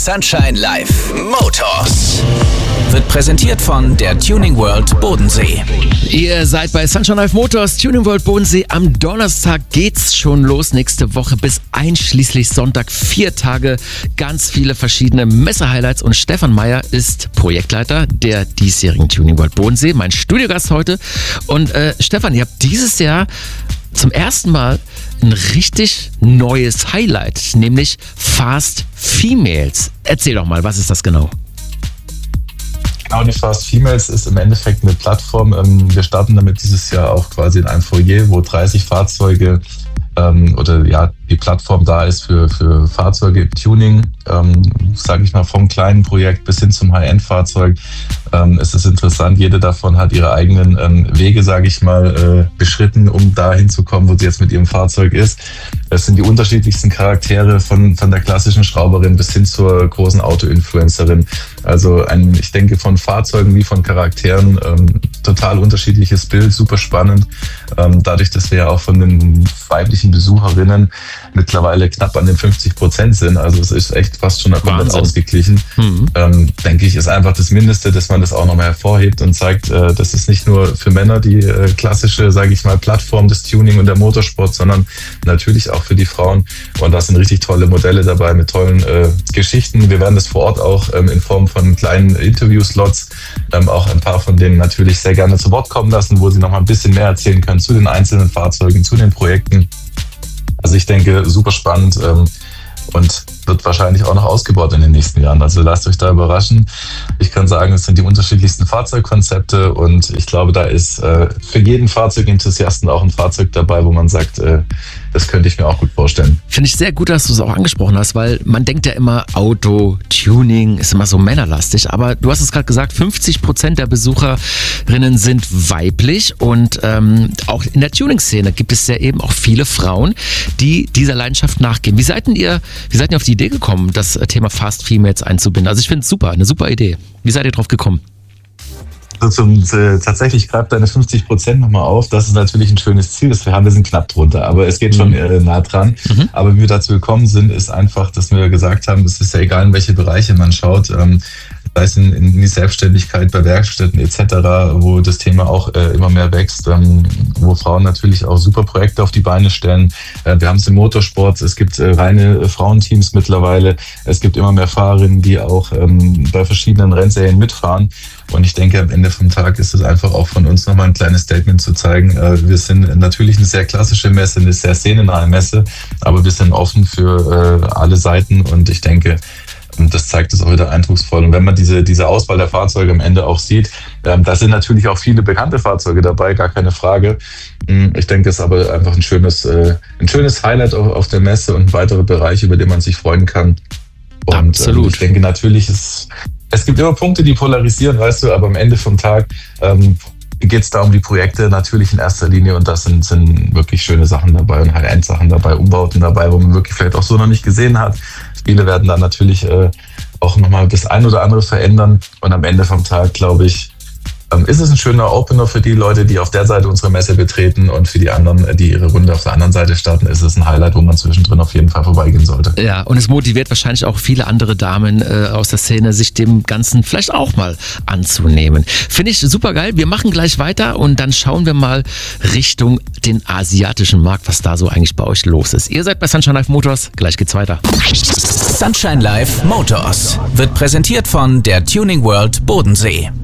Sunshine Live Motors wird präsentiert von der Tuning World Bodensee. Ihr seid bei Sunshine Live Motors, Tuning World Bodensee. Am Donnerstag geht's schon los, nächste Woche bis einschließlich Sonntag. 4 Tage, ganz viele verschiedene Messe-Highlights. Und Stefan Meyer ist Projektleiter der diesjährigen Tuning World Bodensee, mein Studiogast heute. Und Stefan, ihr habt dieses Jahr zum ersten Mal ein richtig neues Highlight, nämlich Fast Females. Erzähl doch mal, was ist das genau? Genau, die Fast Females ist im Endeffekt eine Plattform. Wir starten damit dieses Jahr auch quasi in einem Foyer, wo 30 Fahrzeuge die Plattform da ist für Fahrzeuge im Tuning, sage ich mal, vom kleinen Projekt bis hin zum High-End-Fahrzeug. Es ist interessant, jede davon hat ihre eigenen Wege, sage ich mal, beschritten, um da hinzukommen, wo sie jetzt mit ihrem Fahrzeug ist. Es sind die unterschiedlichsten Charaktere von der klassischen Schrauberin bis hin zur großen Auto-Influencerin. Also ich denke, von Fahrzeugen wie von Charakteren total unterschiedliches Bild, super spannend. Dadurch, dass wir ja auch von den weiblichen Besucherinnen mittlerweile knapp an den 50% sind, also es ist echt fast schon komplett ausgeglichen, denke ich, ist einfach das Mindeste, dass man das auch nochmal hervorhebt und zeigt, das ist nicht nur für Männer die klassische, sage ich mal, Plattform des Tuning und der Motorsport, sondern natürlich auch für die Frauen. Und da sind richtig tolle Modelle dabei mit tollen Geschichten. Wir werden das vor Ort auch in Form von kleinen Interviewslots auch ein paar von denen natürlich sehr gerne zu Wort kommen lassen, wo sie nochmal ein bisschen mehr erzählen können zu den einzelnen Fahrzeugen, zu den Projekten. Also ich denke, super spannend und wird wahrscheinlich auch noch ausgebaut in den nächsten Jahren. Also lasst euch da überraschen. Ich kann sagen, es sind die unterschiedlichsten Fahrzeugkonzepte und ich glaube, da ist für jeden Fahrzeugenthusiasten auch ein Fahrzeug dabei, wo man sagt, das könnte ich mir auch gut vorstellen. Finde ich sehr gut, dass du es auch angesprochen hast, weil man denkt ja immer, Auto, Tuning ist immer so männerlastig, aber du hast es gerade gesagt, 50% der Besucherinnen sind weiblich und auch in der Tuning-Szene gibt es ja eben auch viele Frauen, die dieser Leidenschaft nachgehen. Wie seid ihr auf die Idee gekommen, das Thema Fast Females einzubinden? Also ich finde es super, eine super Idee. Wie seid ihr drauf gekommen? Tatsächlich greift deine 50% nochmal auf. Das ist natürlich ein schönes Ziel, das wir haben. Wir sind knapp drunter, aber es geht schon nah dran. Aber wie wir dazu gekommen sind, ist einfach, dass wir gesagt haben, es ist ja egal, in welche Bereiche man schaut, sei es in die Selbstständigkeit bei Werkstätten etc., wo das Thema auch immer mehr wächst, wo Frauen natürlich auch super Projekte auf die Beine stellen. Wir haben es im Motorsport, es gibt reine Frauenteams mittlerweile, es gibt immer mehr Fahrerinnen, die auch bei verschiedenen Rennserien mitfahren. Und ich denke, am Ende vom Tag ist es einfach auch von uns nochmal ein kleines Statement zu zeigen. Wir sind natürlich eine sehr klassische Messe, eine sehr szenennahe Messe, aber wir sind offen für alle Seiten und ich denke, und das zeigt es auch wieder eindrucksvoll. Und wenn man diese Auswahl der Fahrzeuge am Ende auch sieht, da sind natürlich auch viele bekannte Fahrzeuge dabei, gar keine Frage. Ich denke, es ist aber einfach ein schönes Highlight auf der Messe und weitere Bereiche, über die man sich freuen kann. Und absolut. Ich denke natürlich, es gibt immer Punkte, die polarisieren, weißt du, aber am Ende vom Tag geht es da um die Projekte natürlich in erster Linie und das sind wirklich schöne Sachen dabei und High-End-Sachen dabei, Umbauten dabei, wo man wirklich vielleicht auch so noch nicht gesehen hat. Viele werden dann natürlich auch nochmal das ein oder andere verändern und am Ende vom Tag, glaube ich, ist es ein schöner Opener für die Leute, die auf der Seite unsere Messe betreten und für die anderen, die ihre Runde auf der anderen Seite starten, ist es ein Highlight, wo man zwischendrin auf jeden Fall vorbeigehen sollte. Ja, und es motiviert wahrscheinlich auch viele andere Damen aus der Szene, sich dem Ganzen vielleicht auch mal anzunehmen. Finde ich super geil. Wir machen gleich weiter und dann schauen wir mal Richtung den asiatischen Markt, was da so eigentlich bei euch los ist. Ihr seid bei Sunshine Live Motors, gleich geht's weiter. Sunshine Live Motors wird präsentiert von der Tuning World Bodensee.